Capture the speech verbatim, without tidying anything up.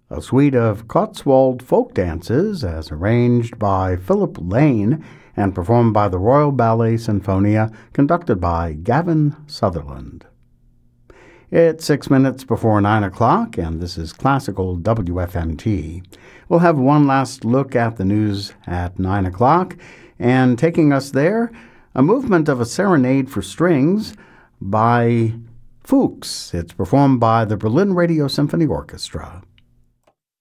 a suite of Cotswold folk dances as arranged by Philip Lane and performed by the Royal Ballet Sinfonia, conducted by Gavin Sutherland. It's six minutes before nine o'clock, and this is Classical W F M T. We'll have one last look at the news at nine o'clock, and taking us there, a movement of a serenade for strings by Fuchs. It's performed by the Berlin Radio Symphony Orchestra.